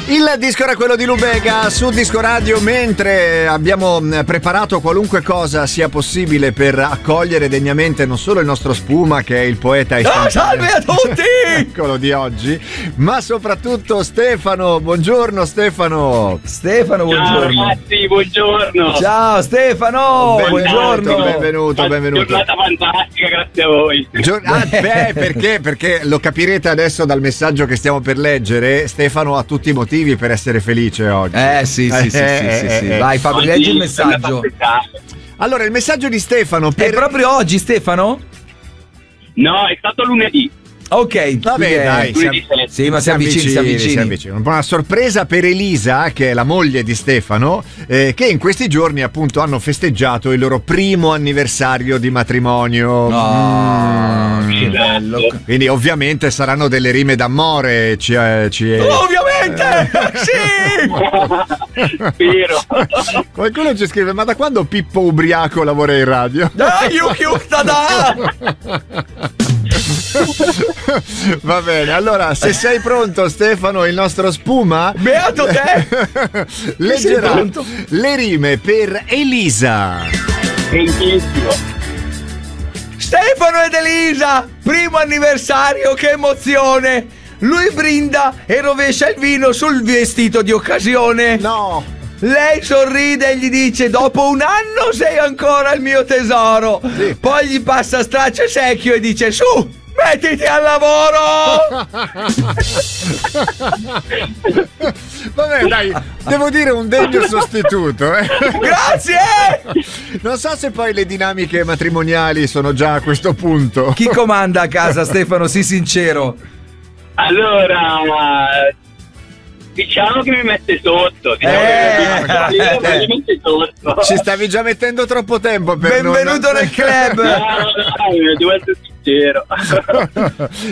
Il disco era quello di Lubega su Disco Radio, mentre abbiamo preparato qualunque cosa sia possibile per accogliere degnamente non solo il nostro Spuma, che è il poeta salve a tutti! Eccolo di oggi, ma soprattutto Stefano. Buongiorno Stefano. Stefano, buongiorno. Ciao ragazzi, buongiorno. Ciao Stefano, buongiorno. Benvenuto. Giornata fantastica, grazie a voi. Perché lo capirete adesso dal messaggio che stiamo per leggere. Stefano ha tutti i motivi per essere felice oggi. Sì. Vai Fabio, leggi il messaggio. Allora, il messaggio di Stefano È proprio oggi, Stefano? No, è stato lunedì. Ok, vabbè, dai, sì, ma si avvicini. Una sorpresa per Elisa, che è la moglie di Stefano, che in questi giorni appunto hanno festeggiato il loro primo anniversario di matrimonio. Che bello. Quindi ovviamente saranno delle rime d'amore. Ovviamente! Sì! Spero. Qualcuno ci scrive: ma da quando Pippo ubriaco lavora in radio? Dai, Va bene, allora se sei pronto Stefano, il nostro Spuma beato te leggerà le rime per Elisa. Bellissimo. Stefano ed Elisa, primo anniversario, che emozione! Lui brinda e rovescia il vino sul vestito di occasione. No. Lei sorride e gli dice: dopo un anno sei ancora il mio tesoro. Sì. Poi gli passa straccio secchio e dice: su, mettiti al lavoro. Vabbè, dai, devo dire un degno sostituto, Grazie. Non so se poi le dinamiche matrimoniali sono già a questo punto. Chi comanda a casa, Stefano? Sii sincero. Allora, diciamo che mi mette sotto. Mi mette sotto. Ci stavi già mettendo troppo tempo per benvenuto nel club. No, devo essere sincero.